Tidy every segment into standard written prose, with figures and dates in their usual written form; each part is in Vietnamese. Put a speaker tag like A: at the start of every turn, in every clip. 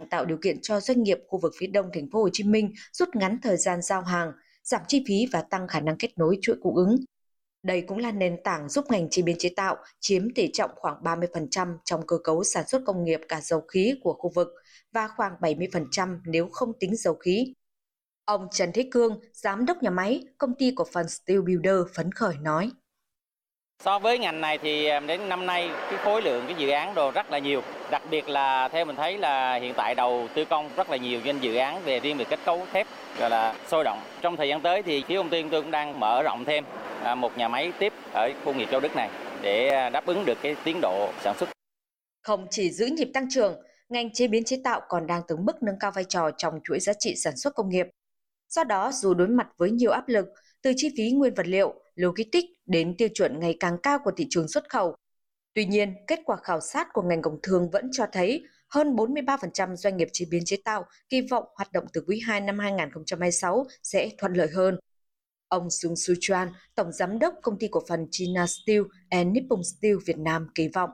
A: tạo điều kiện cho doanh nghiệp khu vực phía Đông thành phố Hồ Chí Minh rút ngắn thời gian giao hàng, giảm chi phí và tăng khả năng kết nối chuỗi cung ứng. Đây cũng là nền tảng giúp ngành chế biến chế tạo chiếm tỷ trọng khoảng 30% trong cơ cấu sản xuất công nghiệp cả dầu khí của khu vực và khoảng 70% nếu không tính dầu khí. Ông Trần Thế Cương, giám đốc nhà máy, công ty cổ phần Steel Builder phấn khởi nói.
B: So với ngành này thì đến năm nay cái khối lượng cái dự án đồ rất là nhiều. Đặc biệt là theo mình thấy là hiện tại đầu tư công rất là nhiều trên dự án về riêng về kết cấu thép gọi là sôi động. Trong thời gian tới thì phía công ty tôi cũng đang mở rộng thêm một nhà máy tiếp ở khu công nghiệp Châu Đức này để đáp ứng được cái tiến độ sản xuất.
A: Không chỉ giữ nhịp tăng trưởng, ngành chế biến chế tạo còn đang từng bước nâng cao vai trò trong chuỗi giá trị sản xuất công nghiệp. Do đó, dù đối mặt với nhiều áp lực, từ chi phí nguyên vật liệu, logistics đến tiêu chuẩn ngày càng cao của thị trường xuất khẩu, tuy nhiên, kết quả khảo sát của ngành công thương vẫn cho thấy hơn 43% doanh nghiệp chế biến chế tạo kỳ vọng hoạt động từ quý 2 năm 2026 sẽ thuận lợi hơn. Ông Sung Soo Chuan, Tổng Giám đốc Công ty Cổ phần China Steel and Nippon Steel Việt Nam kỳ vọng.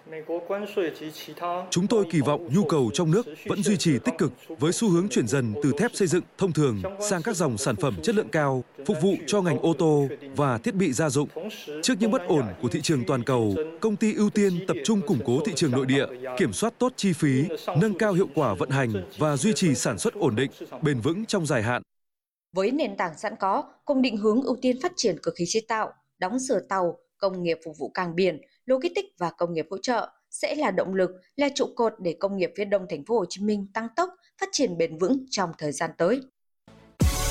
C: Chúng tôi kỳ vọng nhu cầu trong nước vẫn duy trì tích cực với xu hướng chuyển dần từ thép xây dựng thông thường sang các dòng sản phẩm chất lượng cao, phục vụ cho ngành ô tô và thiết bị gia dụng. Trước những bất ổn của thị trường toàn cầu, công ty ưu tiên tập trung củng cố thị trường nội địa, kiểm soát tốt chi phí, nâng cao hiệu quả vận hành và duy trì sản xuất ổn định, bền vững trong dài hạn.
A: Với nền tảng sẵn có, cùng định hướng ưu tiên phát triển cơ khí chế tạo, đóng sửa tàu, công nghiệp phục vụ cảng biển, logistics và công nghiệp hỗ trợ sẽ là động lực, là trụ cột để công nghiệp phía Đông thành phố Hồ Chí Minh tăng tốc, phát triển bền vững trong thời gian tới.